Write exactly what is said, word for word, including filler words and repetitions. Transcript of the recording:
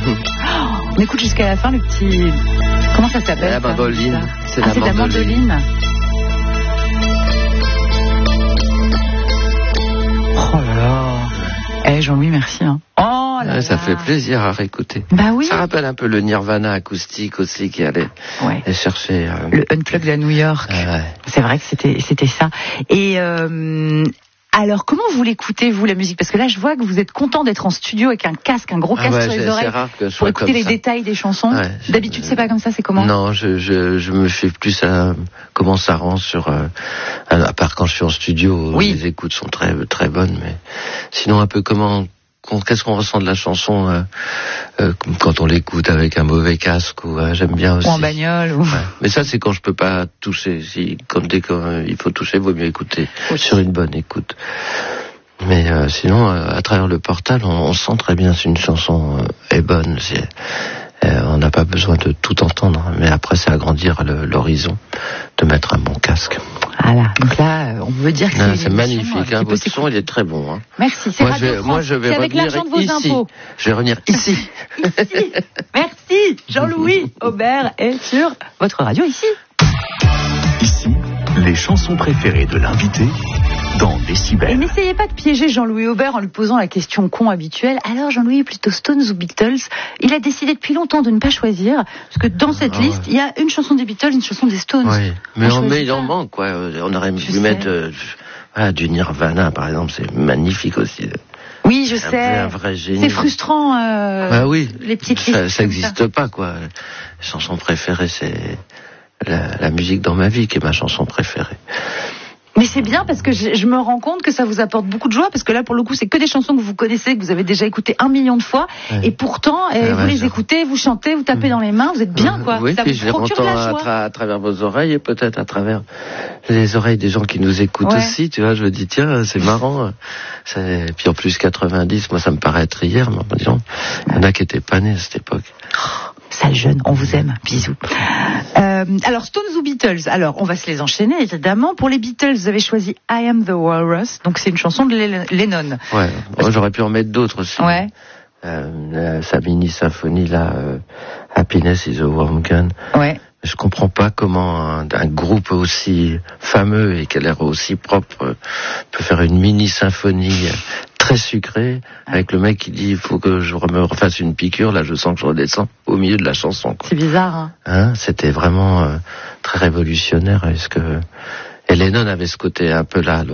On écoute jusqu'à la fin le petit... Comment ça s'appelle? La mandoline. C'est ah, la mandoline. mandoline. Oh là là. Eh Jean-Louis, merci. Hein. Oh là ouais, ça là. fait plaisir à réécouter. Bah oui. Ça rappelle un peu le Nirvana acoustique aussi qui allait ouais. chercher... Euh... Le Unplugged à New York. Ah ouais. C'est vrai que c'était, c'était ça. Et... Euh... Alors, comment vous l'écoutez, vous, la musique? Parce que là, je vois que vous êtes content d'être en studio avec un casque, un gros casque ah ouais, sur les oreilles, rare que je pour écouter les ça. détails des chansons. Ouais, D'habitude, je... c'est pas comme ça, c'est comment? Non, je, je, je me fais plus à comment ça rend sur... Euh, à part quand je suis en studio, oui. les écoutes sont très, très bonnes, mais sinon, un peu comment... Qu'est-ce qu'on ressent de la chanson euh, euh, quand on l'écoute avec un mauvais casque ou euh, j'aime bien aussi. Ou en bagnole. Ou... Ouais. Mais ça c'est quand je peux pas toucher. Si comme dès qu'il faut toucher, vaut mieux écouter aussi. Sur une bonne écoute. Mais euh, sinon, euh, à travers le portal, on, on sent très bien si une chanson euh, est bonne. C'est, euh, on n'a pas besoin de tout entendre. Mais après, c'est agrandir le, l'horizon, de mettre un bon casque. Voilà, donc là, on veut dire que non, c'est, c'est magnifique. Hein, votre son, il est très bon. Hein. Merci. C'est moi, Radio je vais, France. moi, je vais c'est revenir avec l'argent de vos ici. impôts. Je vais revenir ici. Ici. Merci. Jean-Louis Aubert est sur votre radio ici. Ici, les chansons préférées de l'invité dans Décibel. Et n'essayez pas de piéger Jean-Louis Aubert en lui posant la question con habituelle. Alors Jean-Louis, plutôt Stones ou Beatles? Il a décidé depuis longtemps de ne pas choisir, parce que dans cette ah, liste, il y a une chanson des Beatles, une chanson des Stones. Oui, mais, on, mais il en manque, quoi. On aurait pu sais. mettre euh, voilà, du Nirvana, par exemple, c'est magnifique aussi. Oui, je un sais. Vrai, un vrai génie. C'est frustrant. Euh, bah oui. Les petites ça, ça n'existe pas, quoi. La chanson préférée, c'est la, la musique dans ma vie qui est ma chanson préférée. Mais c'est bien parce que je, je me rends compte que ça vous apporte beaucoup de joie parce que là pour le coup c'est que des chansons que vous connaissez, que vous avez déjà écoutées un million de fois ouais. et pourtant eh, ouais, vous ouais, les genre... écoutez, vous chantez, vous tapez mmh. dans les mains, vous êtes bien quoi. Oui, ça puis vous je les procure de la joie. À, tra- à travers vos oreilles et peut-être à travers les oreilles des gens qui nous écoutent ouais. aussi, tu vois, je me dis tiens c'est marrant. C'est... Puis en plus quatre-vingt-dix, moi ça me paraît être hier, mais disons, il y en a qui étaient pas nés à cette époque. Sale jeune, on vous aime, bisous. Euh, alors Stones ou Beatles? Alors on va se les enchaîner évidemment. Pour les Beatles, vous avez choisi I Am the Walrus, donc c'est une chanson de Lennon. Ouais, moi, j'aurais pu en mettre d'autres aussi. Ouais. Euh, sa mini symphonie là, euh, Happiness is a Warm Gun. Ouais. Je comprends pas comment un, un groupe aussi fameux et qui a l'air aussi propre euh, peut faire une mini symphonie très sucrée avec le mec qui dit il faut que je me refasse une piqûre, là je sens que je redescends au milieu de la chanson. Quoi. C'est bizarre. Hein, hein C'était vraiment euh, très révolutionnaire. Est-ce que et Lennon avait ce côté un peu là.